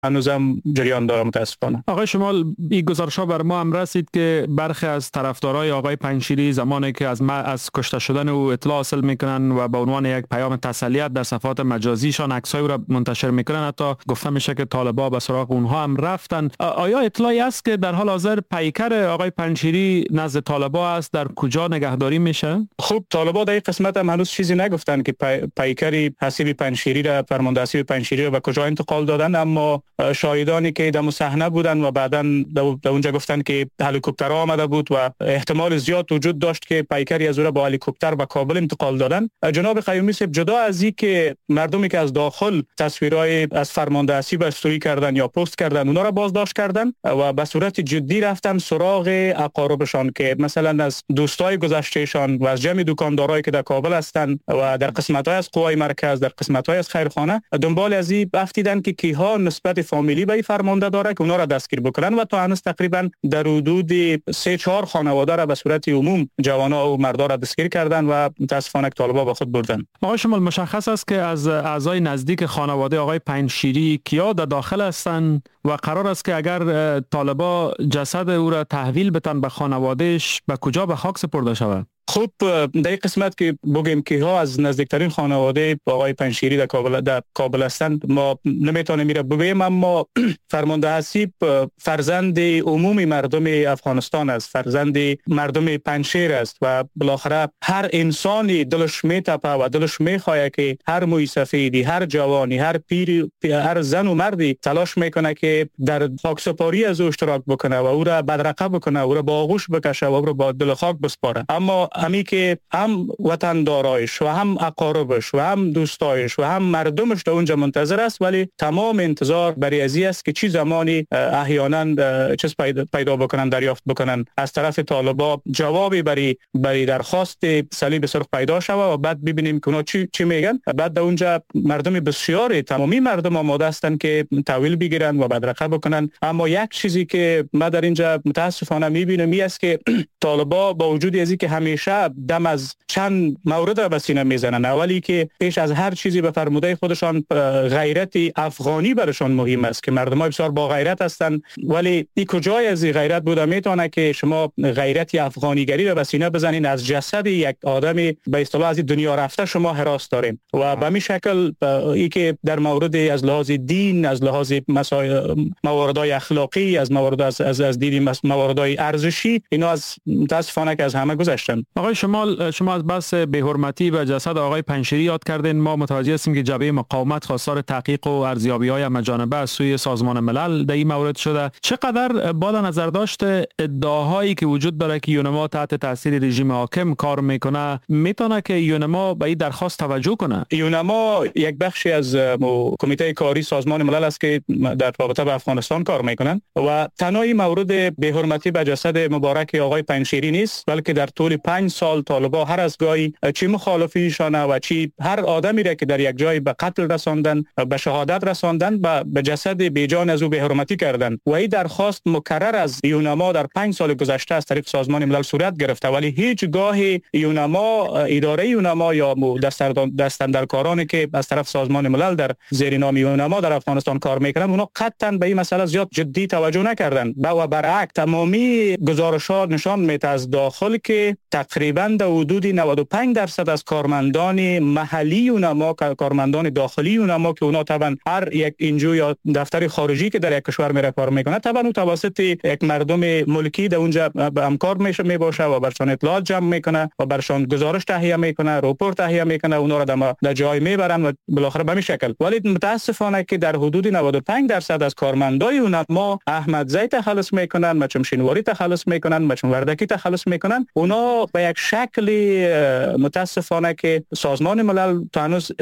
هنوزم جریان داره متاسفانه. آقای شمال، این گزارش‌ها بر ما هم رسید که برخی از طرفدارای آقای پنجشیری زمانی که از کشته شدن او اطلاع حاصل میکنن و به عنوان یک پیام تسلیت در صفحات مجازیشان عکسای او را منتشر میکنن، حتی گفته میشه که طالبا به سراغ اونها هم رفتن. آیا اطلاعی است که در حال حاضر پیکر آقای پنجشیری نزد طالبا است؟ در کجا نگهداری میشه؟ خب طالبا در این قسمت هم هنوز چیزی نگفتن که پیکری حسیب پنجشیری را، فرمانده حسیب پنجشیری را به کجا انتقال دادن، اما شاهدانی که در صحنه بودن و بعداً در اونجا گفتن که هلیکوپتر آمده بود و احتمال زیاد وجود داشت که پیکری از او را با هلیکوپتر به کابل انتقال دادن. جناب قیومی صاحب، جدا از این که مردمی که از داخل تصویرهای از فرمانده حسیب استوری کردن یا پست کردن اونا را بازداشت کردن و به صورت جدی رفتن سراغ اقاربشان که مثلا از دوستای گذشتهشان و از جمع دکاندارایی که در کابل هستند و در قسمت‌های از قوای مرکز، در قسمت‌های از خیرخانه دنبال از این افتیدن که کیها نسبت فامیلی به فرمانده داره که اونا را دستگیر بکنن و تا هنوز تقریبا در حدود 3-4 خانواده را به صورت عموم جوانا و مردا را دستگیر کردن و متاسفانه طالبا با خود بردن. آقای شمال، مشخص است که از اعضای نزدیک خانواده آقای پنجشیری کیا در داخل هستند و قرار است که اگر طالبا جسد او را تحویل بدن به خانوادهش به کجا به خاک سپرده شود؟ خب در این قسمت که بگیم که ها از نزدیکترین خانواده آقای پنجشیری در کابل هستند ما نمیتونیم میره بگیم، اما فرمانده حسیب فرزند عمومی مردم افغانستان است، فرزند مردم پنجشیر است و بالاخره هر انسانی دلش میتپه و دلش میخواه که هر موی سفیدی، هر جوانی، هر پیری، هر زن و مردی تلاش میکنه که در خاکسپاری از او اشتراک بکنه و او را بدرقه بکنه، او را با آغوش بکشه و او را با دل خاک بسپاره. اما امی که هم وطن دارایش و هم اقاربش و هم دوستایش و هم مردمش در اونجا منتظر است، ولی تمام انتظار برای ازی است که چی زمانی احیانا چیز پیدا بکنن، دریافت بکنن از طرف طالبا جوابی برای درخواست صلیب سرخ پیدا شود و بعد ببینیم که اونا چی میگن. بعد در اونجا مردم بسیاری، تمامی مردم آماده هستند که تحویل بگیرن و بدرقه بکنن. اما یک چیزی که ما در اینجا متاسفانه میبینیم این است که طالبا با وجود ازی که همیشه دم از چند مورد به سینه میزنن، اولی که پیش از هر چیزی به فرموده خودشان غیرت افغانی برشان مهم است که مردمای بسیار با غیرت هستند، ولی این کجای از این غیرت بوده میتونه که شما غیرت افغانیگری رو به سینه بزنین از جسد یک آدم به اصطلاح از دنیا رفته شما هراس دارین و به همین شکل ای که در مورد از لحاظ دین، از لحاظ مواردهای اخلاقی، از مورد از دید مواردهای ارزشی، اینا از متاسفانه که از همه گذشتن. آقای شمال، شما از بحث بی‌حرمتی و جسد آقای پنجشیری یاد کردین. ما متوجه هستیم که جبهه مقاومت خواستار تحقیق و ارزیابی‌های همه‌جانبه از سوی سازمان ملل در این مورد شده. چقدر با نظر داشته ادعاهایی که وجود داره که یونما تحت تاثیر رژیم حاکم کار میکنه، میتونه که یونما به این درخواست توجه کنه؟ یونما یک بخشی از کمیته کاری سازمان ملل است که در رابطه با افغانستان کار میکنن و تنها مورد بی‌حرمتی به جسد مبارک آقای پنجشیری نیست، بلکه در طول 5 سال طالبا هر از گاهی چی مخالفینشان و چی هر آدمی را که در یک جای به قتل رساندن، به شهادت رساندن، به جسد بیجان از او بی‌حرمتی کردن و این درخواست مکرر از یونما در 5 سال گذشته از طریق سازمان ملل صورت گرفته، ولی هیچ گاهی یونما، اداره یونما یا دستاندرکارانی که از طرف سازمان ملل در زیر نام یونما در افغانستان کار میکنن، اونا قطعا به این مسئله زیاد جدی توجه نکردن و برعکس تمامی گزارش‌ها نشان میده از داخل که تقریبا در حدود 95% از کارمندان محلی یونما، کارمندان داخلی یونما که اونا طبعا هر یک انجو یا دفتر خارجی که در یک کشور میره کار میکنه، طبعا اون توسط یک مردم ملکی در اونجا به همکار می باشه و برشان اطلاعات جمع میکنه و برشان گزارش تهیه میکنه، رپورت تهیه میکنه، اونا را در جای میبرن و بالاخره به این شکل. ولی متاسفانه که در حدود 95% از کارمندای یونما احمد زی تخلص میکنن، مچم شینواری تخلص میکنن، مچم وردکی تخلص میکنن. اونا به یک شکل متاسفانه که سازمان ملل تا هنوز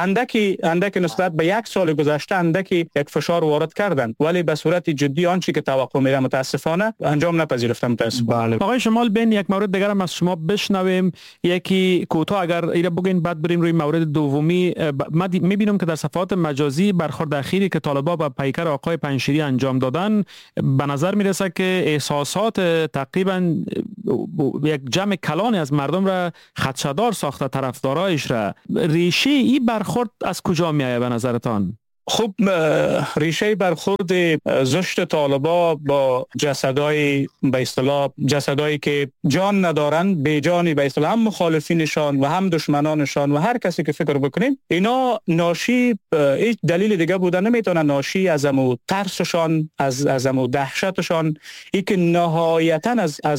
اندکی نسبت به 1 سال گذشته اندکی یک فشار وارد کردن، ولی به صورت جدی آنچه که توقع میره متاسفانه انجام نپذیرفتم. بله. آقای شمال، بین یک مورد دیگر هم از شما بشنویم، یکی کوتاه اگر ایره بگین بعد بریم روی مورد دومی. من میبینم که در صفحات مجازی برخورد اخیری که طالبا با پیکر آقای پنجشیری انجام دادن به نظر میرسه که احساسات تقریبا یک جمع کلانی از مردم را خدشه‌دار ساخته، طرفدارایش را. ریشه این برخورد از کجا میآید به نظرتان؟ خب ریشه برخورد زشت طالبا با جسدای به اصطلاح جسدایی که جان ندارند، بی جانی به اصطلاح هم مخالفینشان و هم دشمنانشان و هر کسی که فکر بکنیم، اینا ناشی هیچ دلیل دیگه بوده نمیتونه، ناشی از امو ترسشان، از امو دهشتشان، ای که نهایتا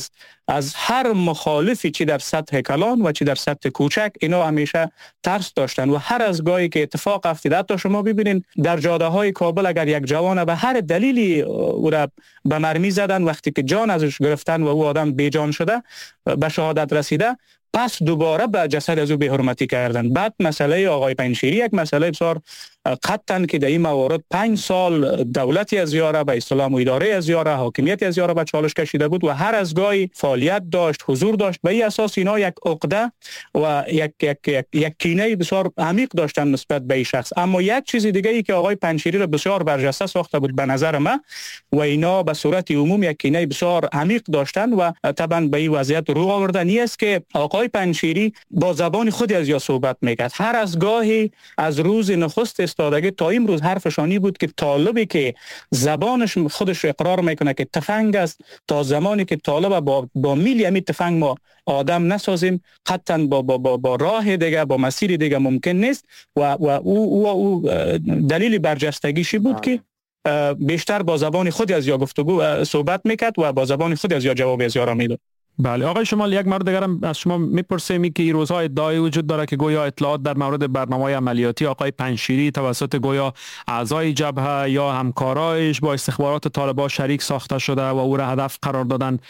از هر مخالفی چی در سطح کلان و چی در سطح کوچک اینا همیشه ترس داشتن و هر از گاهی که اتفاق افتید، حتی شما ببینید در جاده های کابل اگر یک جوان به هر دلیلی او را به مرمی زدن، وقتی که جان ازش گرفتن و او آدم بی جان شده، به شهادت رسیده، پس دوباره به جسد از او بی حرمتی کردن. بعد مسئله آقای پنجشیری یک مسئله بسیار قطعا که در این موارد 5 سال دولتی از یاره به اصطلاح اداره از یاره، حاکمیت از یاره به چالش کشیده بود و هر از گاهی فعالیت داشت، حضور داشت. به این اساس اینا یک عقده و یک کینه بسیار عمیق داشتن نسبت به این شخص. اما یک چیز دیگه ای که آقای پنجشیری را بسیار برجسته ساخته بود به نظر من، و اینا به صورت عموم یک کینه بسیار عمیق داشتن و طبعا به این وضعیت رو آوردن، است که آقای پنجشیری با زبان خودی از یا صحبت میکرد. هر از گاهی از روز نخست استادگی تا امروز حرفشانی بود که طالبی که زبانش خودش اقرار میکنه که تفنگ است، تا زمانی که طالب با میلی امی تفنگ ما آدم نسازیم، قطعا با راه دیگه، با مسیر دیگه ممکن نیست. و او دلیل برجستگیشی بود که بیشتر با زبان خودی از یا گفتگو صحبت میکرد و با زبان خودی از یا جواب از یارا میداد. بله آقای شمال، یک مورد دیگر هم از شما میپرسیم که این روزها ادعای وجود داره که گویا اطلاعات در مورد برنامه عملیاتی آقای پنجشیری توسط گویا اعضای جبهه یا همکارایش با استخبارات طالبان شریک ساخته شده و او را هدف قرار دادن.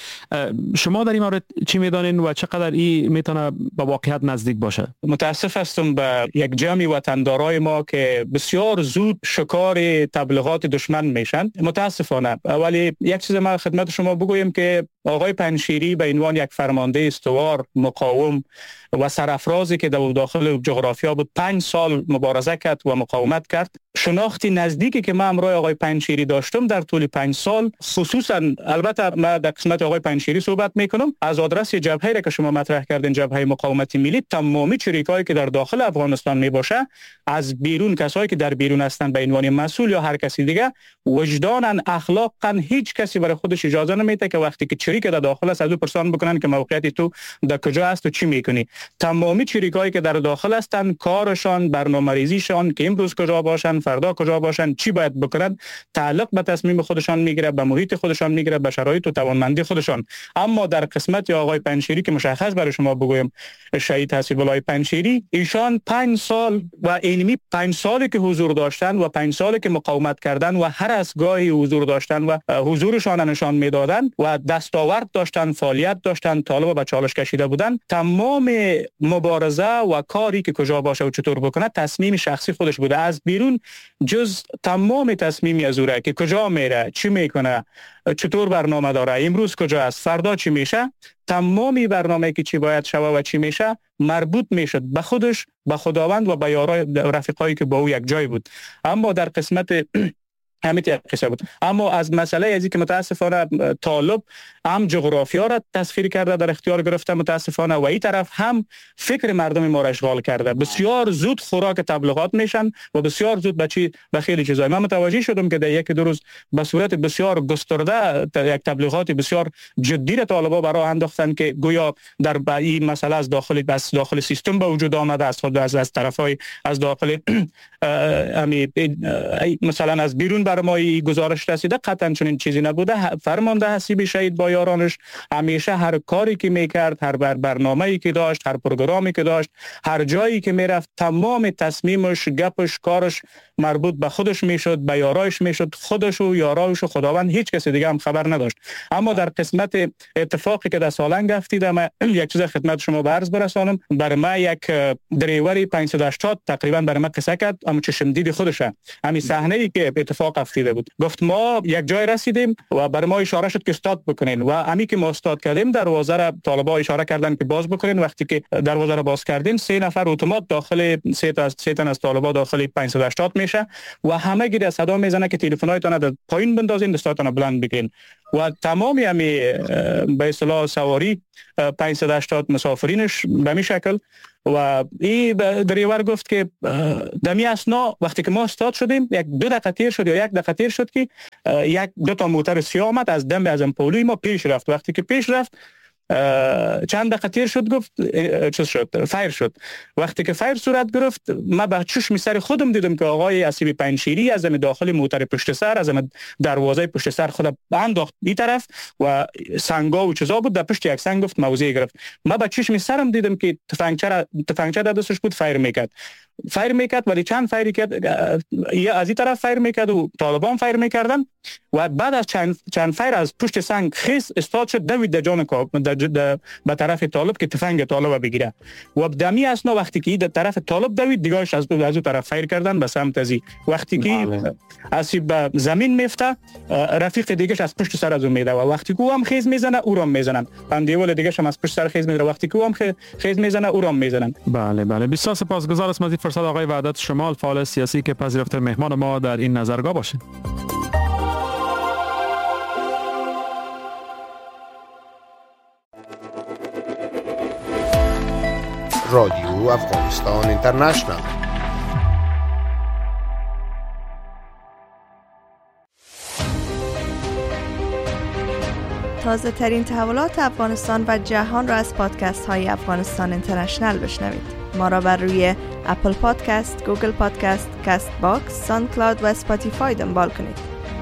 شما در این مورد چی میدانین و چقدر این میتونه به واقعیت نزدیک باشه؟ متاسف هستم به یک جمعی وطندارای ما که بسیار زود شکار تبلیغات دشمن میشن، متاسفانه. ولی یک چیز ما خدمت شما بگویم که آقای پنجشیری به عنوان یک فرمانده استوار، مقاوم و سرافرازی که در داخل جغرافیا بود 5 سال مبارزه کرد و مقاومت کرد. شناختی نزدیکی که من امروز آقای پنجشیری داشتم در طول 5 سال، خصوصا البته من در قسمت آقای پنجشیری صحبت میکنم، از آدرس جبهه‌ای را که شما مطرح کردین، جبهه مقاومت ملی، تمامی چریکایی که در داخل افغانستان میباشه، از بیرون کسایی که در بیرون هستن به عنوان مسئول یا هر کسی دیگه، وجدانا اخلاقا هیچ کسی برای خودش اجازه نمیده که وقتی که چریک در داخل است از او پرسان بکنن که موقعیت تو در کجا است و چی میکنی. تمامی چریکایی که در داخل هستن، کارشان، برنامه‌ریزیشان که امروز کجا باشن، فردا کجا باشن، چی باید بکنن، تعلق به تصمیم خودشان میگیره، به محیط خودشان میگیره، به شرایط و توانمندی خودشان. اما در قسمت آقای پنجشیری که مشخص برای شما بگویم، شهید حسیب الله پنجشیری، ایشان 5 سال و اینمی 5 سالی که حضور داشتن و 5 سالی که مقاومت کردن و هر از گاهی حضور داشتن و حضورشان نشان میدادن و دستاورد داشتن، فعالیت داشتن، طالب به چالش کشیده بودن. تمام مبارزه و کاری که کجا باشه و چطور بکنه تصمیم شخصی خودش بوده. از بیرون جز تمام تصمیمی از اوره که کجا میره، چی میکنه، چطور برنامه داره، امروز کجا است، فردا چی میشه، تمامی برنامه که چی باید شوه و چی میشه مربوط میشد به خودش، به خداوند و به یارای رفیقایی که با او یک جای بود. اما در قسمت همین قصه بود. اما از مسئله ازی که متاسفانه طالب هم جغرافیا را تسخیر کرده، در اختیار گرفته متاسفانه، و این طرف هم فکر مردم ما را اشغال کرده. بسیار زود خوراک تبلیغات میشن و بسیار زود به خیلی چیزای. من متوجه شدم که در 1-2 روز به صورت بسیار گسترده یک تبلیغات بسیار جدی را طالبا برای انداختن که گویا در این مسئله از داخل سیستم به وجود آمده است، از طرفای از داخل مثلا از بیرون بر ما گزارش رسیده. قطعا چنین چیزی نبوده. فرمانده حسیب شهید با یارانش همیشه هر کاری که میکرد، هر برنامه‌ای که داشت، هر پروگرامی که داشت، هر جایی که میرفت، تمام تصمیمش، گپش، کارش مربوط به خودش میشد، به یارایش میشد. خودش و یارایش و خداوند، هیچ کسی دیگه هم خبر نداشت. اما در قسمت اتفاقی که در سالنگ افتید، من یک چیز خدمت شما به عرض برسانم. برای ما یک دریوری 580 تقریبا برای ما قصه کرد، اما چشم دید خودشه. همین صحنه‌ای که اتفاق افتیده بود، گفت ما یک جای رسیدیم و برای ما اشاره شد که استاد بکنین و همین که ما استاد کردیم، دروازه را طالبا اشاره کردن که باز بکنین. وقتی که دروازه را باز کردیم، 3 نفر اتومات داخل 3 تن از طالبا داخل 580 میشه و همه گیر صدا میزنه که تلفن‌هایتون را پایین بندازین، دستاتون را بلند بگیرین. و تمامی به اصطلاح سواری 580 مسافرینش به می شکل و این دریور گفت که دمی اسنا وقتی که ما استاد شدیم 2 دقیقه تیر شد یا 1 دقیقه تیر شد که 2 تا موتر سیاه آمد از دم از امپولوی ما پیش رفت. وقتی که پیش رفت چند دقیقه تیر شد گفت چیز شد، فایر شد. وقتی که فایر صورت گرفت ما به چشم سر خودم دیدم که آقای اسیب پنجشیری از داخل موتر پشت سر از دروازه پشت سر خود انداخت این طرف و سنگا و چیزا بود، در پشت یک سنگ گفت موضع گرفت. ما به چشم سرم دیدم که تفنگچه در دستش بود فایر میکرد ولی چند فایر کرد، از این طرف فایر میکرد و طالبان فایر میکردن و بعد از چند فایر از پشت سنگ خیس استاد شد دوید در جان به طرف طالب که تفنگ طالب بگیره و دمی اسنا وقتی که در طرف طالب دوید دیگهش از اون طرف فایر کردن به سمت ازی. وقتی که اسیب به زمین میفته رفیق دیگهش از پشت سر از اون میده و وقتی که او هم خیز میزنه او را میزنن، هم دیوال دیگهش هم از پشت سر خیز میزنه، وقتی که او هم خیز میزنه او را میزنن. بله بسیار سپاسگزار از فرصت آقای وحدت شمال، فعال سیاسی که پذیرفته مهمان ما در این نظرگاه باشید. رادیو افغانستان اینترنشنال. تازه ترین تحولات افغانستان و جهان را از پادکست های افغانستان اینترنشنال بشنوید. ما را بر روی اپل پادکست، گوگل پادکست، کست باکس، ساوند کلاود و اسپاتیفای دنبال کنید.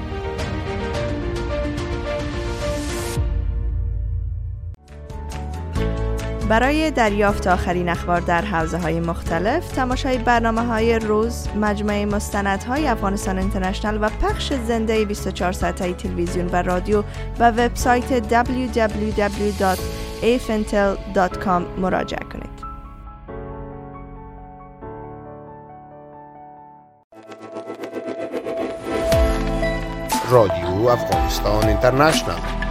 برای دریافت آخرین اخبار در حوزه‌های مختلف، تماشای برنامه‌های روز، مجموعه مستندهای افغانستان اینترنشنال و پخش زنده 24 ساعته تلویزیون و رادیو و وبسایت www.afintel.com مراجعه کنید. رادیو افغانستان اینترنشنال